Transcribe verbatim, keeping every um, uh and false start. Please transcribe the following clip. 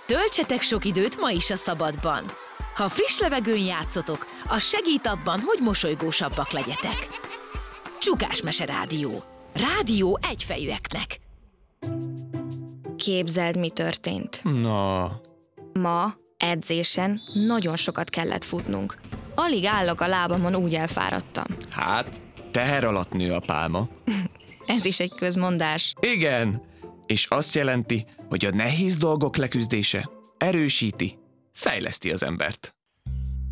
Töltsetek sok időt ma is a szabadban. Ha friss levegőn játszotok, az segít abban, hogy mosolygósabbak legyetek. Csukás Mese Rádió. Rádió egyfejűeknek. Képzeld, mi történt. Na, Ma edzésen nagyon sokat kellett futnunk. Alig állok a lábamon, úgy elfáradtam. hát, teher alatt nő a pálma. Ez is egy közmondás. Igen, és azt jelenti, hogy a nehéz dolgok leküzdése erősíti, fejleszti az embert.